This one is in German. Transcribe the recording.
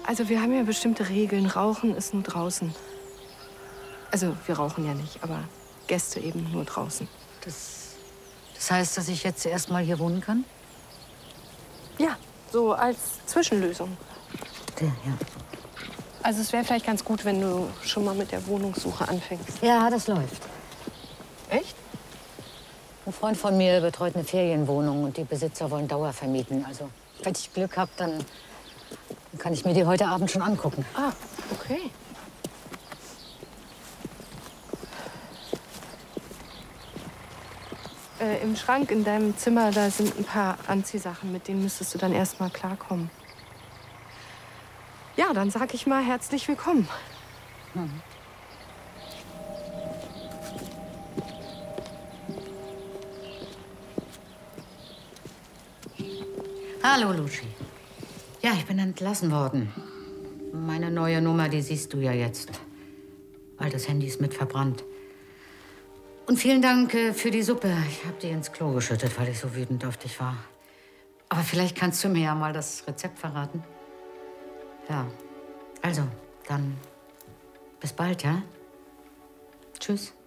Also wir haben ja bestimmte Regeln. Rauchen ist nur draußen. Also wir rauchen ja nicht, aber Gäste eben nur draußen. Das heißt, dass ich jetzt erst mal hier wohnen kann? Ja, so als Zwischenlösung. Ja. Also es wäre vielleicht ganz gut, wenn du schon mal mit der Wohnungssuche anfängst. Ja, das läuft. Echt? Ein Freund von mir betreut eine Ferienwohnung und die Besitzer wollen Dauer vermieten. Also, wenn ich Glück habe, dann kann ich mir die heute Abend schon angucken. Ah, okay. Im Schrank in deinem Zimmer, da sind ein paar Anziehsachen, mit denen müsstest du dann erst mal klarkommen. Ja, dann sag ich mal herzlich willkommen. Mhm. Hallo, Lucy. Ja, ich bin entlassen worden. Meine neue Nummer, die siehst du ja jetzt. Altes Handy ist mit verbrannt. Und vielen Dank für die Suppe. Ich habe die ins Klo geschüttet, weil ich so wütend auf dich war. Aber vielleicht kannst du mir ja mal das Rezept verraten. Ja, also, dann bis bald, ja? Tschüss.